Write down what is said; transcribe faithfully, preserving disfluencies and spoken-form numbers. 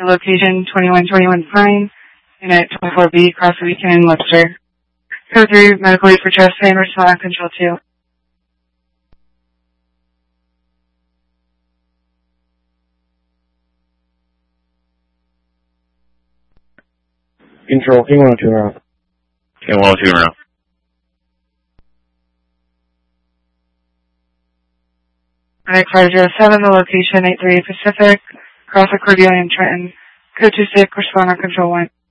The location twenty-one twenty-one Pine, Unit twenty-four B, Cross Beacon in Webster. Code three, medical aid for chest pain, respond on control two. Control, King one oh two around. King one oh two around. Medic five zero seven, the location eight three eight Pacific, Cross Accordion in Trenton. Code two six, respond on control one.